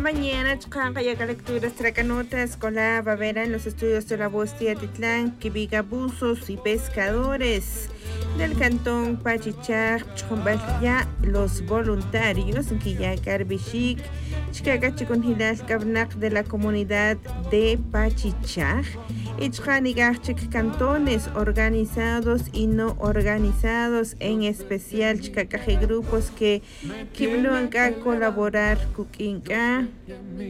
mañana, Chukanga lecturas Tracanota, Escolar, Bavera en los estudios de la voz de Atitlán, Quibigabuzos y pescadores del cantón Pachichar, Chumbalya, los voluntarios, Quillacár Bichik, Chicaga Chiconhilal Cabnac de la comunidad de Pachichar, Ichanigarchik cantones organizados y no organizados, en especial Chicacaje grupos que Kibluanca colaborar Kukinka